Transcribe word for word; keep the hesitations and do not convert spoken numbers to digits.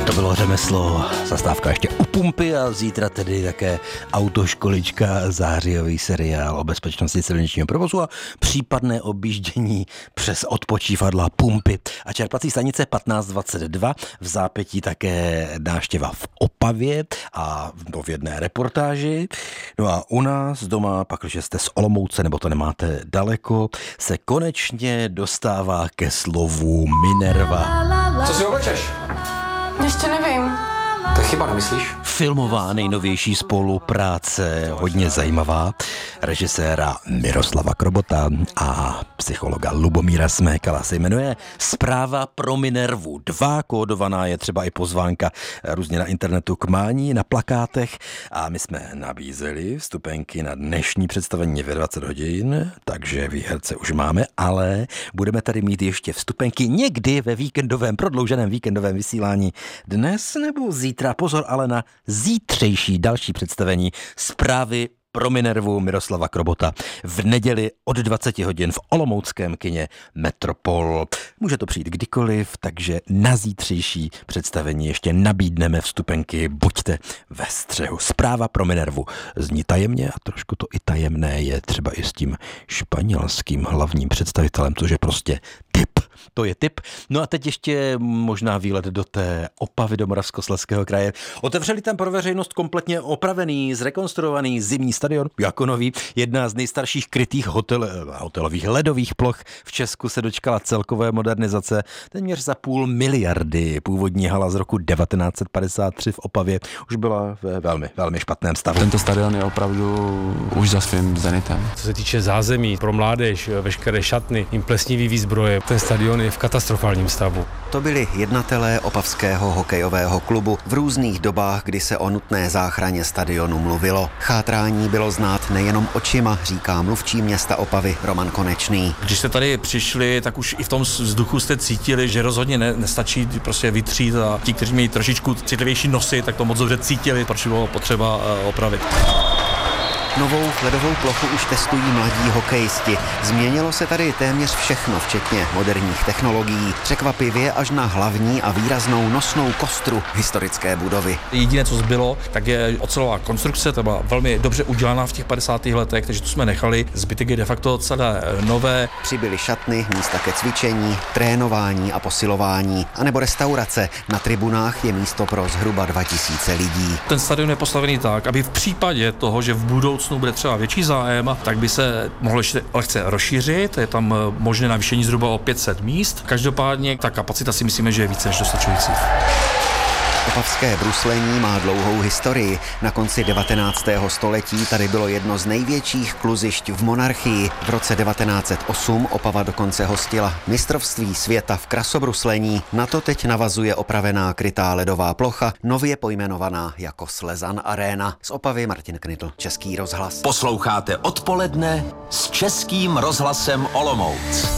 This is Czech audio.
To bylo řemeslo, zastávka ještě u pumpy a zítra tedy také autoškolička, zářijový seriál o bezpečnosti silničního provozu a případné objíždění přes odpočívadla pumpy. A čerpací stanice patnáct dvacet dva, v zápětí také návštěva v Opavě a v jedné reportáži. No a u nás doma, pak když jste z Olomouce nebo to nemáte daleko, se konečně dostává ke slovu Minerva. Co si oblečeš? Ještě nevím. To je chyba, nemyslíš? Filmová nejnovější spolupráce, hodně zajímavá, režiséra Miroslava Krobota a psychologa Lubomíra Smékala se jmenuje Zpráva pro Minervu dva, kódovaná je třeba i pozvánka různě na internetu k mání, na plakátech a my jsme nabízeli vstupenky na dnešní představení ve dvacet hodin, takže výherce už máme, ale budeme tady mít ještě vstupenky někdy ve víkendovém, prodlouženém víkendovém vysílání dnes nebo zítra. Pozor ale na zítřejší další představení Zprávy pro Minervu Miroslava Krobota v neděli od dvacet hodin v olomouckém kině Metropol. Může to přijít kdykoliv, takže na zítřejší představení ještě nabídneme vstupenky. Buďte ve střehu. Zpráva pro Minervu zní tajemně a trošku to i tajemné je třeba i s tím španělským hlavním představitelem, což je prostě tip. To je tip. No a teď ještě možná výlet do té Opavy do Moravskoslezského kraje. Otevřeli tam pro veřejnost kompletně opravený, zrekonstruovaný zimní stadion, jako nový. Jedna z nejstarších krytých hotel, hotelových ledových ploch v Česku se dočkala celkové modernizace téměř za půl miliardy. Původní hala z roku devatenáct set padesát tři v Opavě už byla ve velmi, velmi špatném stavu. Tento stadion je opravdu už za svým zenitem. Co se týče zázemí pro mládež, veškeré šatny, jim plesnivý výzbroje, ten stadion je v katastrofálním stavu. To byli jednatelé opavského hokejového klubu v různých dobách, kdy se o nutné záchraně stadionu mluvilo. Chátrání bylo znát nejenom očima, říká mluvčí města Opavy Roman Konečný. Když jste tady přišli, tak už i v tom vzduchu jste cítili, že rozhodně ne, nestačí prostě vytřít a ti, kteří mají trošičku citlivější nosy, tak to moc dobře cítili, proč bylo potřeba uh, opravit. Novou ledovou plochu už testují mladí hokejisti. Změnilo se tady téměř všechno, včetně moderních technologií. Překvapivě až na hlavní a výraznou nosnou kostru historické budovy. Jediné, co zbylo, tak je ocelová konstrukce, ta byla velmi dobře udělaná v těch padesátých letech, takže tu jsme nechali. Zbytek je de facto celé nové. Přibyly šatny, místa ke cvičení, trénování a posilování, anebo restaurace. Na tribunách je místo pro zhruba dva tisíce lidí. Ten stadion je postavený tak, aby v případě toho, že v budoucnu bude třeba větší zájem, tak by se mohlo ještě lehce rozšířit. Je tam možné navýšení zhruba o pět set míst. Každopádně ta kapacita si myslíme, že je více než dostačující. Opavské bruslení má dlouhou historii. Na konci devatenáctého století tady bylo jedno z největších kluzišť v monarchii. V roce devatenáct set osm Opava dokonce hostila mistrovství světa v krasobruslení. Na to teď navazuje opravená krytá ledová plocha, nově pojmenovaná jako Slezan Arena. Z Opavy Martin Knitl, Český rozhlas. Posloucháte Odpoledne s Českým rozhlasem Olomouc.